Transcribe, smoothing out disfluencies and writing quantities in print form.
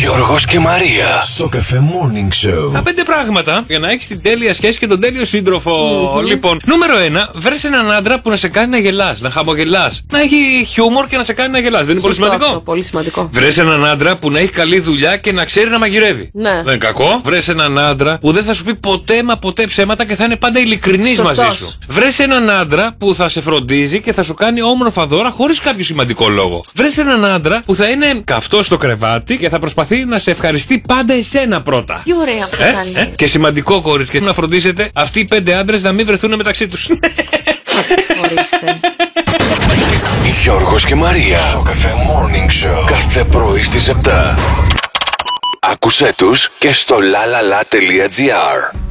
Γιώργος και Μαρία. Σοκαφέ Morning Show. Τα 5 πράγματα για να έχεις την τέλεια σχέση και τον τέλειο σύντροφο. Λοιπόν, νούμερο 1. Βρες έναν άντρα που να σε κάνει να γελάς, να χαμογελάς. Να έχει χιούμορ και να σε κάνει να γελάς. Δεν είναι πολύ σημαντικό? Αυτό, πολύ σημαντικό. Βρες έναν άντρα που να έχει καλή δουλειά και να ξέρει να μαγειρεύει. Ναι. Δεν είναι κακό. Βρες έναν άντρα που δεν θα σου πει ποτέ μα ποτέ ψέματα και θα είναι πάντα ειλικρινής μαζί σου. Βρες έναν άντρα που θα σε φροντίζει και θα σου κάνει όμορφα δώρα χωρίς κάποιο σημαντικό λόγο. Βρες έναν άντρα που θα είναι καυτός στο κρεβάτι και θα προσπαθεί να σε ευχαριστεί πάντα εσένα πρώτα. Τι ωραία αυτό κάνει. Και σημαντικό, κορίτσια, να φροντίσετε αυτοί οι 5 άντρες να μην βρεθούν μεταξύ τους. Ορίστε. Γιώργος και Μαρία. Σοκαφέ Morning Show. Κάθε πρωί στις 7. Άκουσέ τους και στο lalala.gr.